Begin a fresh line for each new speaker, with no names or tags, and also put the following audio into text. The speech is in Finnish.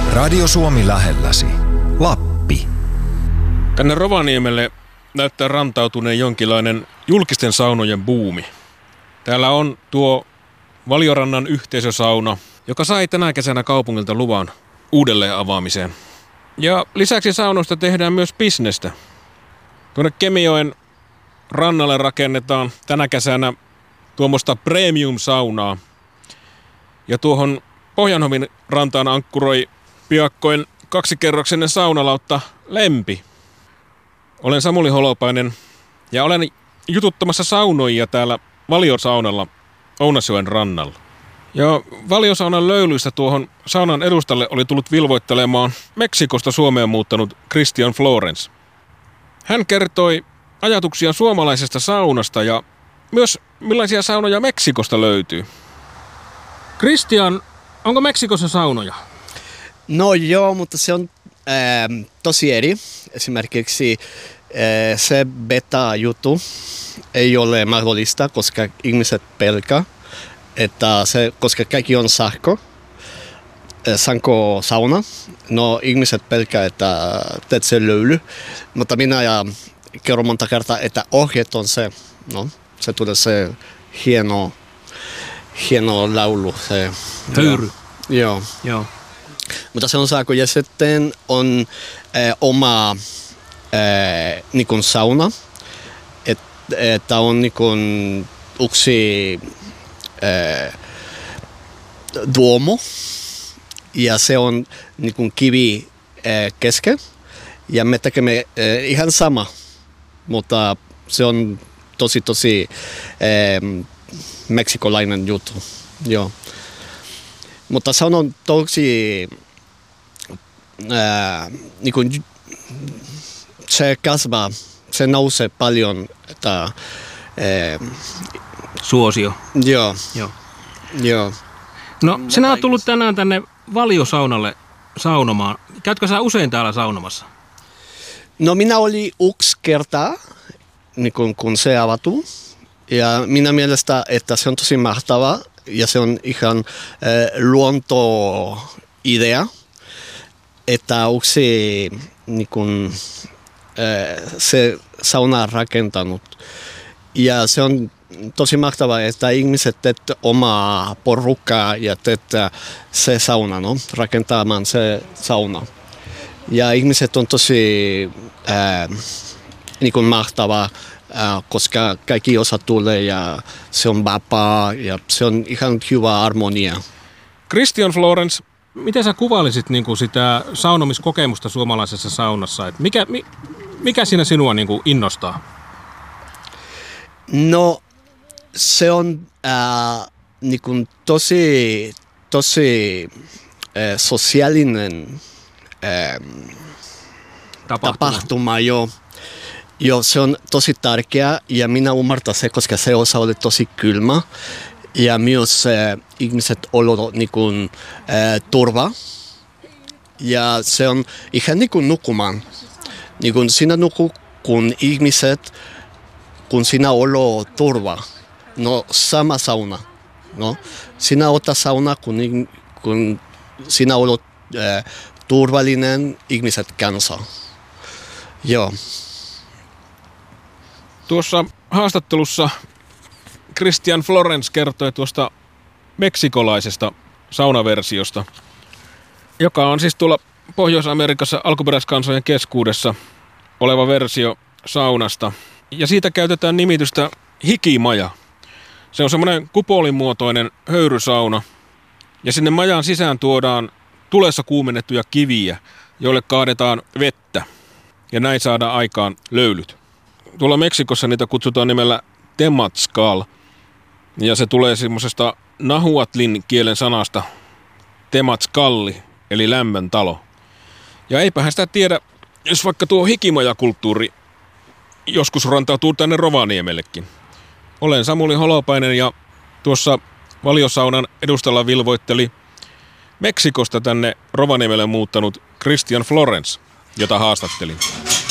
Radio Suomi lähelläsi. Lappi.
Tänne Rovaniemelle näyttää rantautuneen jonkinlainen julkisten saunojen buumi. Täällä on tuo Valiorannan yhteisösauna, joka sai tänä kesänä kaupungilta luvan uudelleen avaamiseen. Ja lisäksi saunoista tehdään myös bisnestä. Tuonne Kemijoen rannalle rakennetaan tänä kesänä tuommoista premium-saunaa. Ja tuohon Pohjanhovin rantaan ankkuroi piakkoin 2-kerroksinen saunalautta Lempi. Olen Samuli Holopainen ja olen jututtamassa saunoijia täällä Valiosaunalla Ounasjoen rannalla. Ja Valiosaunan löylyistä tuohon saunan edustalle oli tullut vilvoittelemaan Meksikosta Suomeen muuttanut Christian Florence. Hän kertoi ajatuksia suomalaisesta saunasta ja myös millaisia saunoja Meksikosta löytyy. Christian, onko Meksikossa saunoja?
No joo, mutta se on tosi eri. Esimerkiksi se beta-juttu ei ole mahdollista, koska ihmiset pelkää, että se, koska kaikki on sanko-sauna. No ihmiset pelkää, että teet se löyly, mutta minä kerron monta kertaa, että ohjeet on se, no se tulee se hieno laulu. Se,
höyry.
Joo. Mutta se on saako ja sitten on oma nikun sauna, että on nikun yksi duomo ja se on nikun kivi kesken ja me tekemme ihan sama, mutta se on tosi meksikolainen juttu. Joo. Mutta se on tosi niin se kasvaa, se nousee paljon. Että,
suosio.
Joo.
No sinä olet tullut tänään tänne Valiosaunalle saunomaan. Käytkö sä usein täällä saunomassa?
No minä olin yksi kertaa, niin kun se avatui. Ja minä mielestä, että se on tosi mahtavaa. Ja se on ihan luontoidea, että yksi niin kun, se sauna on rakentanut. Ja se on tosi mahtavaa, että ihmiset teet omaa porukkaa ja teet se sauna, no? Rakentamaan se sauna. Ja ihmiset on tosi niin kun mahtavaa. Koska kaikki osa tulee ja se on vapaa ja se on ihan hyvä harmonia.
Christian Florence, miten sä kuvailisit niin kuin sitä saunomiskokemusta suomalaisessa saunassa? Et mikä siinä sinua niin kuin innostaa?
No se on niin kuin tosi sosiaalinen tapahtuma jo. Joo, se on tosi tärkeää ja minä ymmärrän se, koska se osa oli tosi kylmä ja myös ihmiset olo niin kuin, turva ja se on ihan niin kuin nukkumaan. Niin kuin sinä nukku, kun ihmiset, kun sinä olo turva, no sama sauna. No, sinä ota sauna, kun sinä olo turvallinen, ihmiset kanssa. Joo.
Tuossa haastattelussa Christian Florence kertoi tuosta meksikolaisesta saunaversiosta, joka on siis tuolla Pohjois-Amerikassa alkuperäiskansojen keskuudessa oleva versio saunasta. Ja siitä käytetään nimitystä hikimaja. Se on semmoinen kupolimuotoinen höyrysauna. Ja sinne majan sisään tuodaan tulessa kuumennettuja kiviä, joille kaadetaan vettä. Ja näin saadaan aikaan löylyt. Tuolla Meksikossa niitä kutsutaan nimellä temazcal. Ja se tulee semmoisesta nahuatlin kielen sanasta temazcalli, eli lämmön talo. Ja eipähän sitä tiedä, jos vaikka tuo hikimajakulttuuri joskus rantautuu tänne Rovaniemellekin. Olen Samuli Holopainen ja tuossa Valiosaunan edustalla vilvoitteli Meksikosta tänne Rovaniemelle muuttanut Christian Florence, jota haastattelin.